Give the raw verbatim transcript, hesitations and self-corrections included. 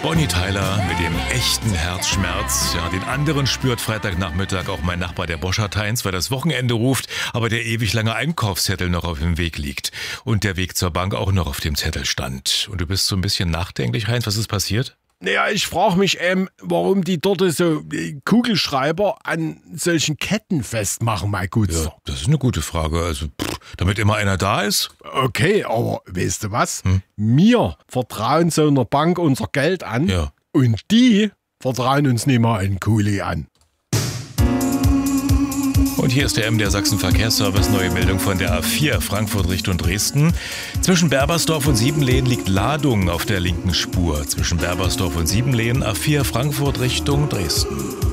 Bonnie Tyler mit dem echten Herzschmerz. Ja, den anderen spürt Freitagnachmittag auch mein Nachbar, der Boschert Heinz, weil das Wochenende ruft, aber der ewig lange Einkaufszettel noch auf dem Weg liegt. Und der Weg zur Bank auch noch auf dem Zettel stand. Und du bist so ein bisschen nachdenklich, Heinz. Was ist passiert? Naja, ich frage mich, ähm, warum die dort so äh, Kugelschreiber an solchen Ketten festmachen, mein Gutster. Ja, das ist eine gute Frage. Also, pff, damit immer einer da ist? Okay, aber weißt du was? Hm? Wir vertrauen so einer Bank unser Geld an, ja. Und die vertrauen uns nicht mal einen Kuli an. Und hier ist der M D R Sachsen Verkehrsservice, neue Meldung von der A vier Frankfurt Richtung Dresden. Zwischen Berbersdorf und Siebenlehen liegt Ladung auf der linken Spur. Zwischen Berbersdorf und Siebenlehen A vier Frankfurt Richtung Dresden.